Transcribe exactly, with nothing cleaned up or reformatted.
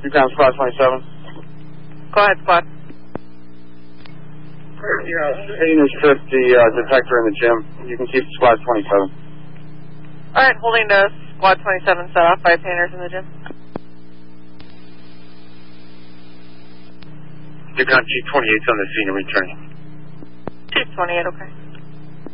Recon Squad twenty-seven. Go ahead, Squad. Yeah, painters took the uh, detector in the gym. You can keep Squad twenty-seven. All right, holding to Squad twenty-seven, set off by painters in the gym. Recon Chief twenty-eight's on the scene and returning. Chief twenty-eight, okay.